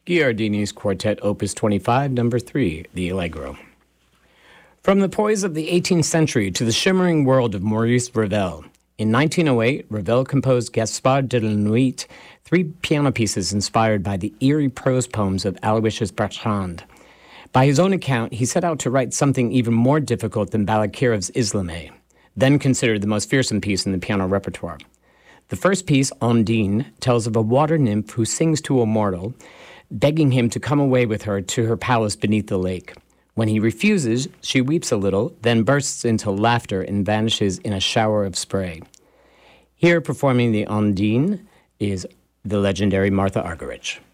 Giardini's Quartet Opus 25, number 3, the Allegro. From the poise of the 18th century to the shimmering world of Maurice Ravel. In 1908, Ravel composed Gaspard de la Nuit, 3 piano pieces inspired by the eerie prose poems of Aloysius Bertrand. By his own account, he set out to write something even more difficult than Balakirov's Islame, then considered the most fearsome piece in the piano repertoire. The first piece, Ondine, tells of a water nymph who sings to a mortal, begging him to come away with her to her palace beneath the lake. When he refuses, she weeps a little, then bursts into laughter and vanishes in a shower of spray. Here performing the Ondine is the legendary Martha Argerich.